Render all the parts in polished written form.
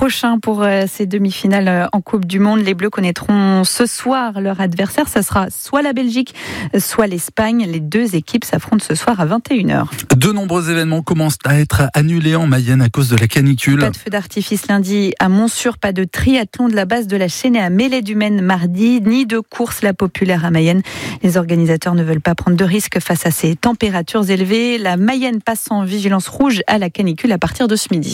prochain pour ces demi-finales en Coupe du Monde. Les Bleus connaîtront ce soir leur adversaire. Ça sera soit la Belgique, soit l'Espagne. Les deux équipes s'affrontent ce soir à 21h. De nombreux événements commencent à être annulés en Mayenne à cause de la canicule. Pas de feu d'artifice lundi à Montsûrs, pas de triathlon de la base de la Chaînée à Mêlée-du-Maine mardi, ni de course La Populaire à Mayenne. Les organisateurs ne veulent pas prendre de risques face à ces températures élevées. La Mayenne passe en vigilance rouge à la canicule à partir de ce midi.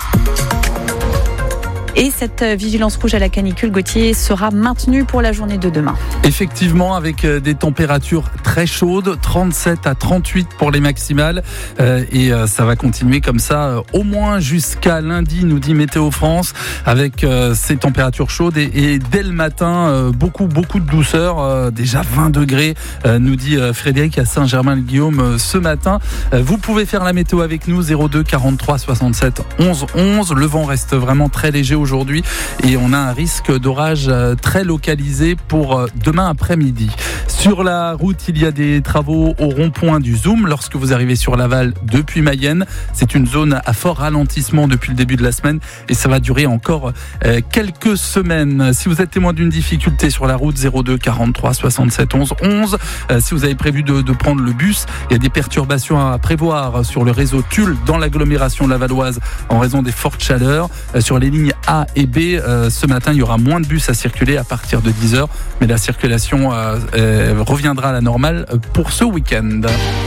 Et cette vigilance rouge à la canicule, Gauthier, sera maintenue pour la journée de demain. Effectivement, avec des températures très chaudes, 37 à 38 pour les maximales. Et ça va continuer comme ça au moins jusqu'à lundi, nous dit Météo France, avec ces températures chaudes. Et dès le matin, beaucoup de douceur. Déjà 20 degrés, nous dit Frédéric à Saint-Germain-le-Guillaume ce matin. Vous pouvez faire la météo avec nous, 02 43 67 11 11. Le vent reste vraiment très léger aujourd'hui et on a un risque d'orage très localisé pour demain après-midi. Sur la route, il y a des travaux au rond-point du Zoom lorsque vous arrivez sur Laval depuis Mayenne. C'est une zone à fort ralentissement depuis le début de la semaine et ça va durer encore quelques semaines. Si vous êtes témoin d'une difficulté sur la route, 02 43 67 11 11. Si vous avez prévu de prendre le bus, il y a des perturbations à prévoir sur le réseau Tulle dans l'agglomération lavalloise en raison des fortes chaleurs. Sur les lignes A et B, ce matin, il y aura moins de bus à circuler à partir de 10h, mais la circulation reviendra à la normale pour ce week-end.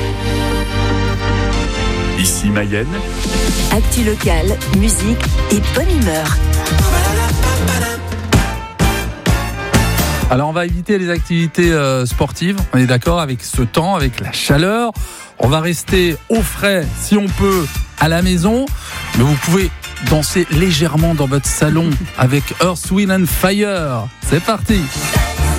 Ici Mayenne. Actu locale, musique et bonne humeur. Alors on va éviter les activités sportives, on est d'accord, avec ce temps, avec la chaleur. On va rester au frais si on peut à la maison, mais vous pouvez danser légèrement dans votre salon avec Earth, Wind & Fire. C'est parti!